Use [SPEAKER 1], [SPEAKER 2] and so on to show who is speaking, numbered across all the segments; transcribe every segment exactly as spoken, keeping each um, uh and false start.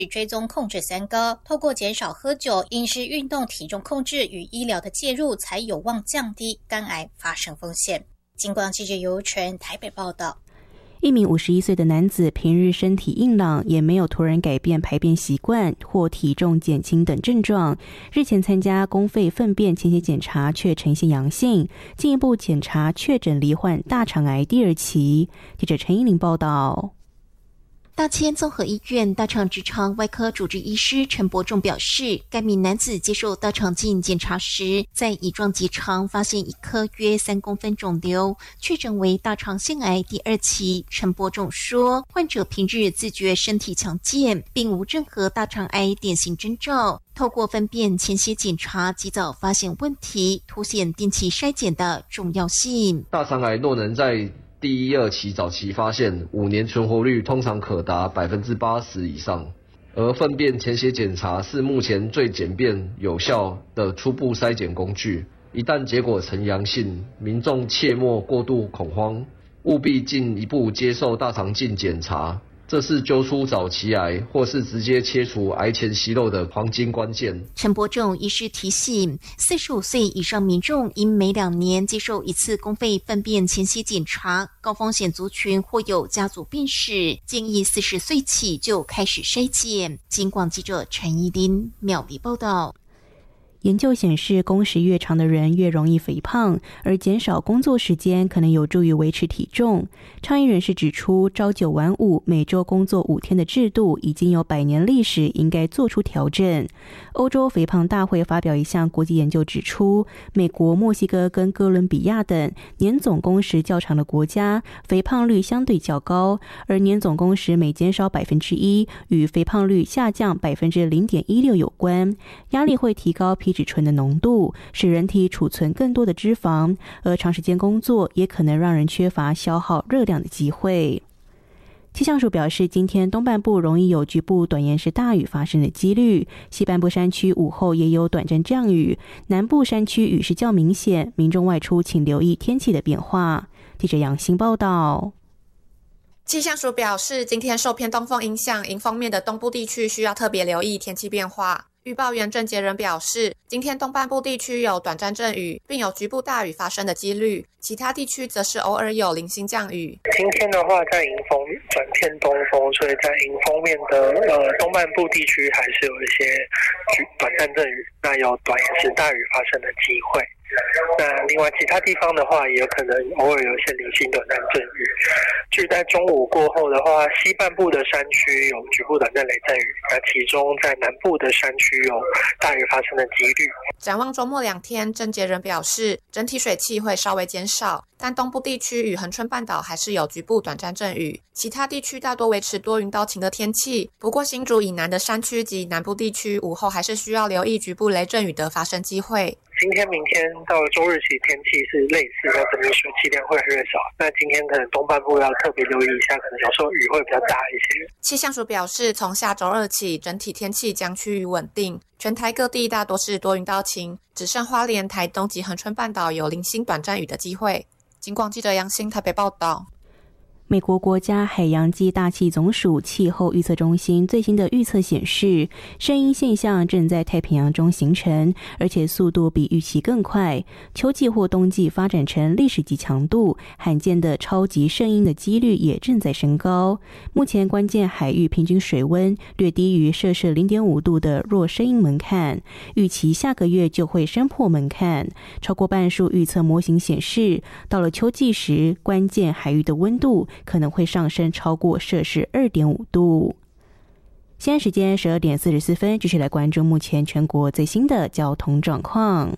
[SPEAKER 1] 与追踪控制三高，透过减少喝酒、饮食、运动、体重控制与医疗的介入，才有望降低肝癌发生风险。金广记者尤纯台北报道。
[SPEAKER 2] 一名五十一岁的男子平日身体硬朗，也没有突然改变排便习惯或体重减轻等症状。日前参加公费粪便潜血检查却呈现阳性，进一步检查确诊罹患大肠癌第二期。记者陈依玲报道。
[SPEAKER 3] 大千综合医院大肠直肠外科主治医师陈伯仲表示，该名男子接受大肠镜检查时，在乙状结肠发现一颗约三公分肿瘤，确诊为大肠腺癌第二期。陈伯仲说，患者平日自觉身体强健，并无任何大肠癌典型征兆。透过粪便潜血检查，及早发现问题，凸显定期筛检的重要性。
[SPEAKER 4] 大肠癌若能在第一、二期早期发现，五年存活率通常可达百分之八十以上。而粪便潜血检查是目前最简便有效的初步筛检工具。一旦结果呈阳性，民众切莫过度恐慌，务必进一步接受大肠镜检查。这是揪出早期癌或是直接切除癌前息肉的黄金关键。
[SPEAKER 3] 陈伯仲医师提醒，四十五岁以上民众应每两年接受一次公费粪便潜血检查，高风险族群或有家族病史，建议四十岁起就开始筛检。金广记者陈依琳苗栗报道。
[SPEAKER 2] 研究显示，工时越长的人越容易肥胖，而减少工作时间可能有助于维持体重。倡议人士指出，朝九晚五、每周工作五天的制度已经有百年历史，应该做出调整。欧洲肥胖大会发表一项国际研究指出，美国、墨西哥跟哥伦比亚等年总工时较长的国家，肥胖率相对较高，而年总工时每减少百分之一，与肥胖率下降百分之零点一六有关。压力会提高皮皮质醇的浓度，使人体储存更多的脂肪，而长时间工作也可能让人缺乏消耗热量的机会。气象署表示，今天东半部容易有局部短延时大雨发生的几率，西半部山区午后也有短暂降雨，南部山区雨势较明显，民众外出请留意天气的变化。记者杨欣报道。
[SPEAKER 5] 气象署表示，今天受偏东风影响，迎风面的东部地区需要特别留意天气变化。预报员郑杰仁表示，今天东半部地区有短暂阵雨，并有局部大雨发生的几率，其他地区则是偶尔有零星降雨。
[SPEAKER 6] 今天的话，在迎风转偏东风，所以在迎风面的呃东半部地区还是有一些短暂阵雨，那有短延时大雨发生的机会。那另外其他地方的话，也有可能偶尔有一些零星短暂阵雨。至于在中午过后的话，西半部的山区有局部短暂雷阵雨，那其中在南部的山区有大雨发生的几率。
[SPEAKER 5] 展望周末两天，郑杰仁表示，整体水汽会稍微减少，但东部地区与恒春半岛还是有局部短暂阵雨，其他地区大多维持多云到晴的天气。不过新竹以南的山区及南部地区午后还是需要留意局部雷阵雨的发生机会。
[SPEAKER 6] 今天、明天到周日起，天气是类似，那整体水汽量会越来越少。那今天可能东半部要特别留意一下，可能有时候雨会比较大一些。
[SPEAKER 5] 气象署表示，从下周二起，整体天气将趋于稳定，全台各地大多是多云到晴，只剩花莲、台东及恒春半岛有零星短暂雨的机会。警广记者杨欣台北报道。
[SPEAKER 2] 美国国家海洋暨大气总署气候预测中心最新的预测显示，圣婴现象正在太平洋中形成，而且速度比预期更快。秋季或冬季发展成历史级强度，罕见的超级圣婴的几率也正在升高。目前关键海域平均水温略低于摄氏 零点五度的弱圣婴门槛，预期下个月就会升破门槛。超过半数预测模型显示，到了秋季时，关键海域的温度可能会上升超过摄氏 二点五度。现在时间十二点四十四分，继续来关注目前全国最新的交通状况。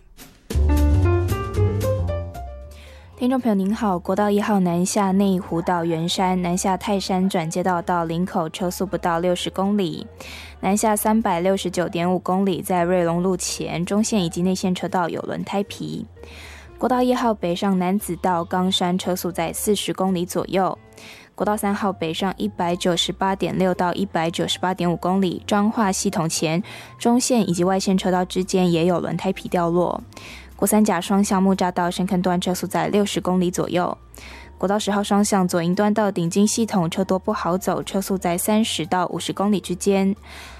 [SPEAKER 7] 听众朋友您好，国道一号南下内湖到圆山，南下泰山转接道到林口车速不到六十公里，南下三百六十九点五公里，在瑞隆路前中线以及内线车道有轮胎皮。国道一号北上楠梓到冈山车速在四十公里左右。国道三号北上 一百九十八点六 到 一百九十八点五公里，彰化系统前中线以及外线车道之间也有轮胎皮掉落。国三甲双向木栅到深坑段车速在六十公里左右。国道十号双向左营端到顶金系统车多不好走，车速在三十到五十公里之间。